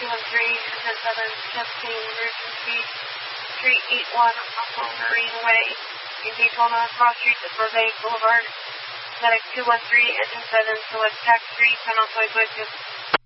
engine 7, testing emergency, Street 81 off of Marine Way, in Daytona, cross streets at Burbank Boulevard, medic 213, engine 7, select tax 3, 10 outside Witness.